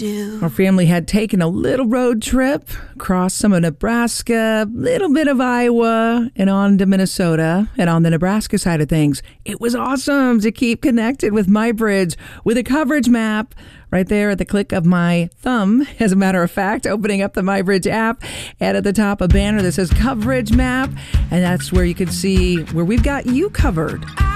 do. Our family had taken a little road trip across some of Nebraska, little bit of Iowa, and on to Minnesota. And on the Nebraska side of things, it was awesome to keep connected with MyBridge with a coverage map right there at the click of my thumb. As a matter of fact, opening up the MyBridge app, and at the top a banner that says coverage map, and that's where you can see where we've got you covered.